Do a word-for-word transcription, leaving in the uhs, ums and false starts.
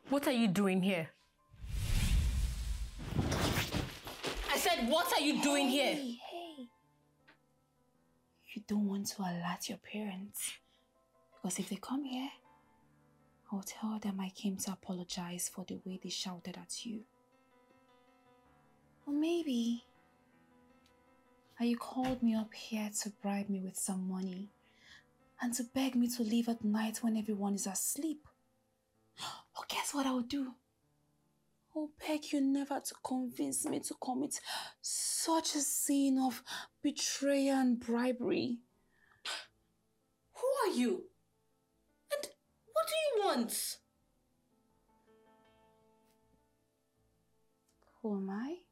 What are you doing here? I said, what are you hey, doing here? Hey, hey. You don't want to alert your parents. Because if they come here, I'll tell them I came to apologize for the way they shouted at you. Or maybe that you called me up here to bribe me with some money and to beg me to leave at night when everyone is asleep. Or guess what I'll do? I'll beg you never to convince me to commit such a sin of betrayal and bribery. Who are you? And what do you want? Who am I?